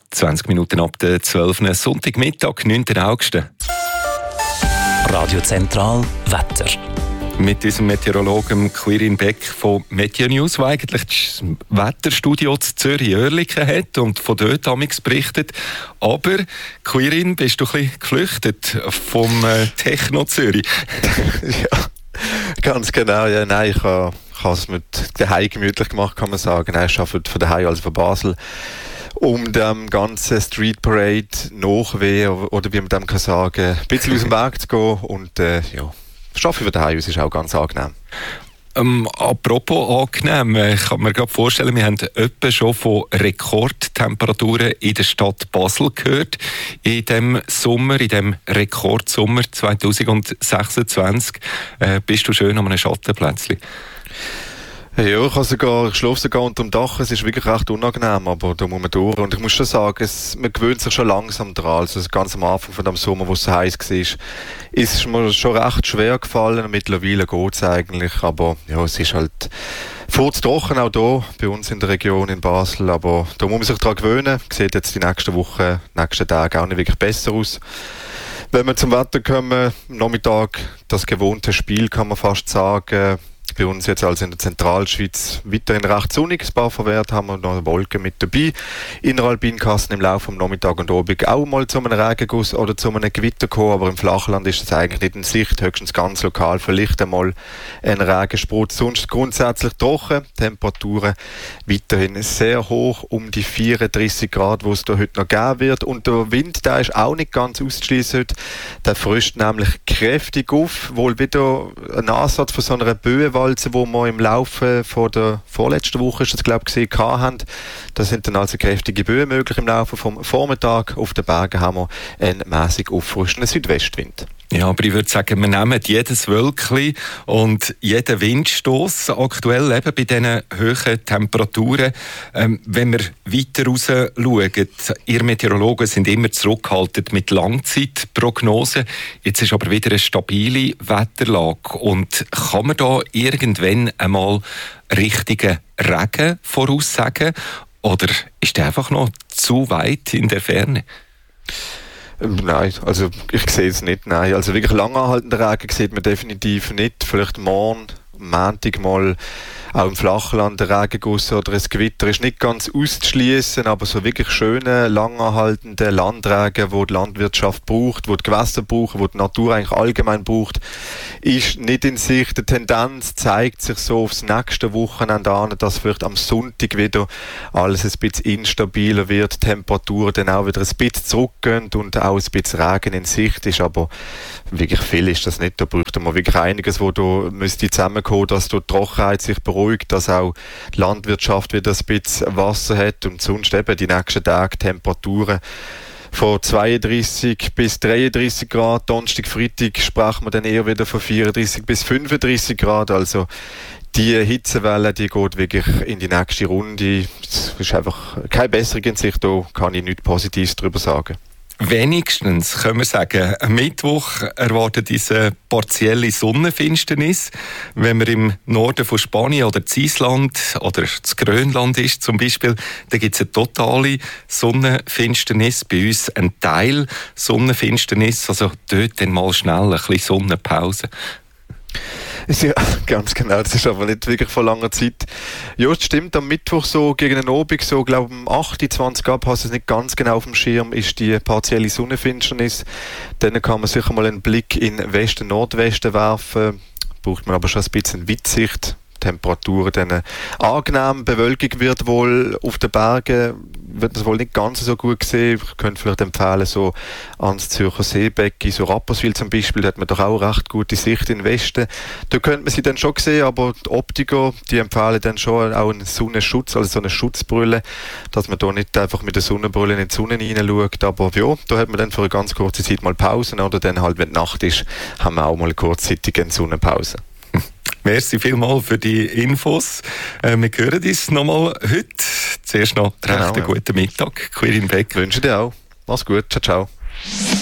20 Minuten ab der 12. Sonntagmittag, 9. August. Radio Zentral Wetter. Mit unserem Meteorologen Quirin Beck von Meteor News, der eigentlich das Wetterstudio zu Zürich-Oerlikon hat und von dort amigs berichtet. Aber, Quirin, bist du ein bisschen geflüchtet vom Techno Zürich? Ja, ganz genau. Ja, nein, ich habe es mit daheim gemütlich gemacht, kann man sagen. Nein, ich arbeite von daheim, also von Basel, um dem ganzen Street Parade nachwehen, oder wie man dem kann sagen, ein bisschen aus dem Weg zu gehen. Und ja, das Arbeiten von daheim ist auch ganz angenehm. Apropos angenehm, ich kann mir gerade vorstellen, wir haben etwa schon von Rekordtemperaturen in der Stadt Basel gehört. In dem Sommer, in dem Rekordsommer 2026, bist du schön an einem Schattenplätzchen. Ja, ich schlafe sogar unter dem Dach. Es ist wirklich recht unangenehm, aber da muss man durch. Und ich muss schon sagen, man gewöhnt sich schon langsam daran. Also ganz am Anfang von dem Sommer, wo es so heiß war, ist es mir schon recht schwer gefallen. Mittlerweile geht es eigentlich, aber ja, es ist halt furztrocken auch hier bei uns in der Region in Basel. Aber da muss man sich daran gewöhnen. Sieht jetzt die nächsten Wochen, nächsten Tage auch nicht wirklich besser aus. Wenn wir zum Wetter kommen, am Nachmittag das gewohnte Spiel, kann man fast sagen. Bei uns jetzt also in der Zentralschweiz weiterhin recht sonnig. Ein paar Verwehrt haben wir noch Wolken mit dabei. Innerhalb Kassen im Laufe des Nachmittags und Abend auch mal zu einem Regenguss oder zu einem Gewitter gekommen, aber im Flachland ist das eigentlich nicht in Sicht, höchstens ganz lokal, vielleicht einmal ein Regensprutz. Sonst grundsätzlich trocken, Temperaturen weiterhin sehr hoch, um die 34 Grad, wo es da heute noch geben wird. Und der Wind, der ist auch nicht ganz auszuschließen heute. Der frischt nämlich kräftig auf, wohl wieder ein Ansatz von so einer Böenwalze, wo wir im Laufe von der vorletzten Woche gesehen haben. Da sind dann also kräftige Böen möglich im Laufe vom Vormittag. Auf den Bergen haben wir einen mäßig auffrischenden Südwestwind. Ja, aber ich würde sagen, wir nehmen jedes Wölkchen und jeden Windstoß aktuell eben bei diesen hohen Temperaturen. Wenn wir weiter raus schauen, ihr Meteorologen sind immer zurückgehalten mit Langzeitprognosen. Jetzt ist aber wieder eine stabile Wetterlage. Und kann man da irgendwann einmal richtigen Regen voraussagen? Oder ist der einfach noch zu weit in der Ferne? Nein, also ich sehe es nicht, nein. Also wirklich lang anhaltender Regen sieht man definitiv nicht. Vielleicht morgen, Montag mal auch im Flachland ein Regenguss oder ein Gewitter ist nicht ganz auszuschließen, aber so wirklich schöne, langanhaltende Landregen, wo die Landwirtschaft braucht, wo die Gewässer brauchen, wo die Natur eigentlich allgemein braucht, ist nicht in Sicht. Die Tendenz zeigt sich so aufs nächste Wochenende an, dass vielleicht am Sonntag wieder alles ein bisschen instabiler wird, Temperaturen dann auch wieder ein bisschen zurückgehen und auch ein bisschen Regen in Sicht ist, aber wirklich viel ist das nicht. Da bräuchte man wirklich einiges, wo da müsste zusammenkommen, dass die Trockenheit sich beruhigt, dass auch die Landwirtschaft wieder ein bisschen Wasser hat und sonst eben die nächsten Tage Temperaturen von 32 bis 33 Grad. Donnerstag, Freitag sprechen wir dann eher wieder von 34 bis 35 Grad. Also die Hitzewelle, die geht wirklich in die nächste Runde. Es ist einfach keine Besserung in Sicht, da kann ich nichts Positives darüber sagen. Wenigstens können wir sagen, am Mittwoch erwartet diese partielle Sonnenfinsternis. Wenn man im Norden von Spanien oder in Island oder in Grönland ist zum Beispiel, dann gibt es eine totale Sonnenfinsternis. Bei uns ein Teil Sonnenfinsternis, also dort dann mal schnell ein bisschen Sonnenpause. Ja, ganz genau. Das ist aber nicht wirklich vor langer Zeit. Ja, es stimmt. Am Mittwoch so gegen den Abend, so glaube ich um 28 ab, hast du es nicht ganz genau auf dem Schirm, ist die partielle Sonnenfinsternis. Dann kann man sicher mal einen Blick in Westen, Nordwesten werfen. Braucht man aber schon ein bisschen Weitsicht. Temperaturen dann angenehm. Bewölkung wird wohl auf den Bergen, wird das wohl nicht ganz so gut gesehen. Ich könnte vielleicht empfehlen, so ans Zürcher Seebecken, so Rapperswil zum Beispiel, da hat man doch auch recht gute Sicht in den Westen. Da könnte man sie dann schon sehen, aber die Optiker, die empfehlen dann schon auch einen Sonnenschutz, also so eine Schutzbrille, dass man da nicht einfach mit der Sonnenbrille in die Sonne hineinschaut. Aber ja, da hat man dann für eine ganz kurze Zeit mal Pausen, oder dann halt, wenn die Nacht ist, haben wir auch mal kurzzeitig eine Sonnenpause. Merci vielmals für die Infos. Wir hören uns nochmal heute. Zuerst noch einen recht guten Mittag. Quirin Beck. Wünsche dir auch. Mach's gut. Ciao, ciao.